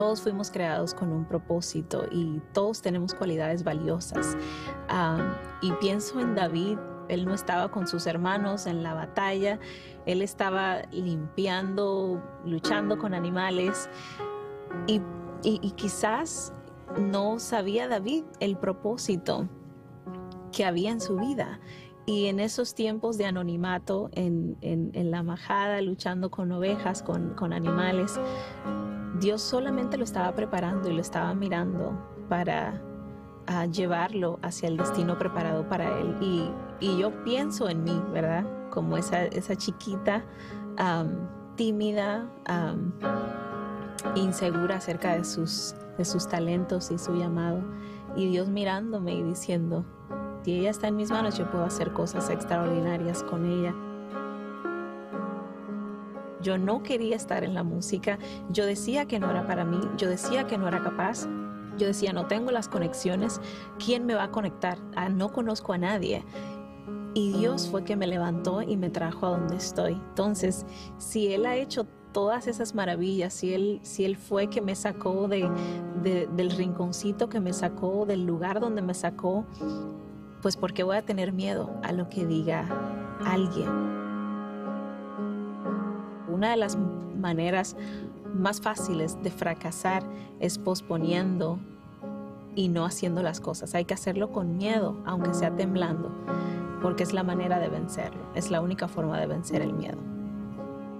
Todos fuimos creados con un propósito y todos tenemos cualidades valiosas. Y pienso en David. Él no estaba con sus hermanos en la batalla, él estaba limpiando, luchando con animales y, y quizás no sabía David el propósito que había en su vida. Y en esos tiempos de anonimato, en la majada, luchando con ovejas, con animales, Dios solamente lo estaba preparando y lo estaba mirando para llevarlo hacia el destino preparado para él. Y yo pienso en mí, ¿verdad? Como esa chiquita tímida, insegura acerca de sus talentos y su llamado. Y Dios mirándome y diciendo, si ella está en mis manos, yo puedo hacer cosas extraordinarias con ella. Yo no quería estar en la música, yo decía que no era para mí, yo decía que no era capaz, yo decía no tengo las conexiones, ¿quién me va a conectar? No conozco a nadie. Y Dios fue que me levantó y me trajo a donde estoy. Entonces, si Él ha hecho todas esas maravillas, si Él fue que me sacó del rinconcito, que me sacó del lugar donde me sacó, pues ¿por qué voy a tener miedo a lo que diga alguien? Una de las maneras más fáciles de fracasar es posponiendo y no haciendo las cosas. Hay que hacerlo con miedo, aunque sea temblando, porque es la manera de vencerlo. Es la única forma de vencer el miedo.